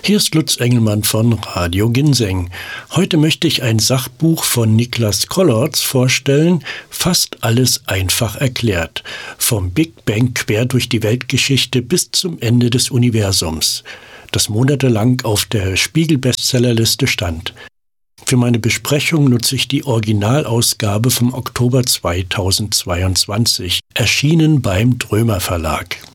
Hier ist Lutz Engelmann von Radio Ginseng. Heute möchte ich ein Sachbuch von Niklas Kollarz vorstellen, Fast alles einfach erklärt. Vom Big Bang quer durch die Weltgeschichte bis zum Ende des Universums, das monatelang auf der Spiegel-Bestsellerliste stand. Für meine Besprechung nutze ich die Originalausgabe vom Oktober 2022, erschienen beim Drömer Verlag.